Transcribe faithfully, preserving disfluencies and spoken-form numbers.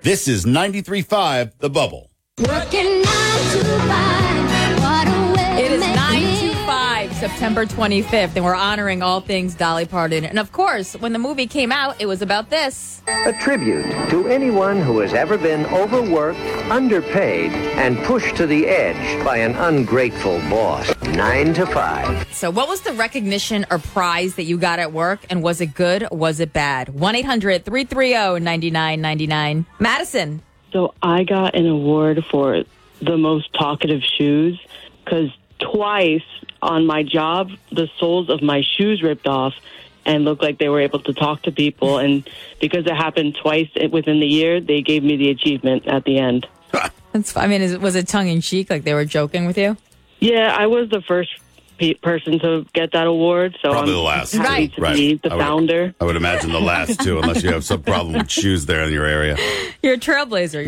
This is ninety-three point five The Bubble. Working nine to five. What a way It is to make nine me to five, September twenty-fifth, and we're honoring all things Dolly Parton. And of course, when the movie came out, it was about this. A tribute to anyone who has ever been overworked, underpaid, and pushed to the edge by an ungrateful boss. Nine to five. So what was the recognition or prize that you got at work, and was it good? Was it bad? one eight hundred three three zero nine nine nine nine. Madison. So I got an award for the most talkative shoes because twice on my job, the soles of my shoes ripped off and looked like they were able to talk to people. And because it happened twice within the year, they gave me the achievement at the end. That's. I mean, is, was it tongue in cheek? Like they were joking with you? Yeah, I was the first pe- person to get that award. So Probably I'm the last. happy Right. to Right. be the I would- founder. I would imagine the last two, unless you have some problem with shoes there in your area. You're a trailblazer.